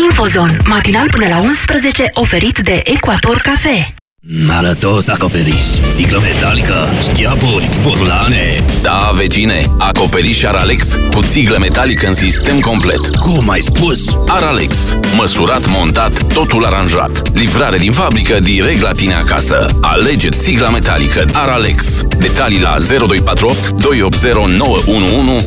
Infozon, matinal până la 11, oferit de Ecuator Cafe. Arătos acoperiș, sticlă metalică, șchiaburi, burlane. Da, vecine, acoperiș Aralex cu țiglă metalică în sistem complet. Cum ai spus? Aralex, măsurat, montat, totul aranjat. Livrare din fabrică direct la tine acasă. Alege țigla metalică Aralex. Detalii la 0248 280 911